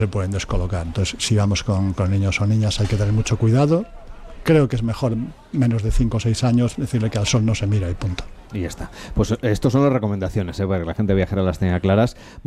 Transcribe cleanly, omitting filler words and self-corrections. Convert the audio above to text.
se pueden descolocar. Entonces, si vamos con niños o niñas, hay que tener mucho cuidado. Creo que es mejor menos de 5 o 6 años decirle que al sol no se mira y punto. Y ya está. Pues estas son las recomendaciones, para que la gente viajera las tenga claras.